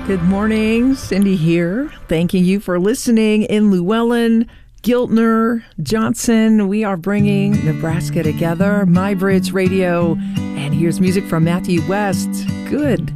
Good morning, Cindy here. Thanking you for listening in Llewellyn, Giltner, Johnson. We are bringing Nebraska together, My Bridge Radio. And here's music from Matthew West. Good